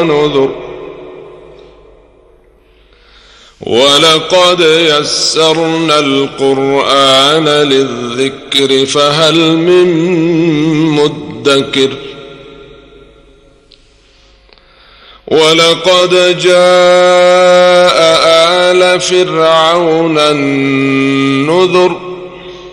ونذر ولقد يسرنا القرآن للذكر فهل من مدكر ولقد جاء آل فرعون النذر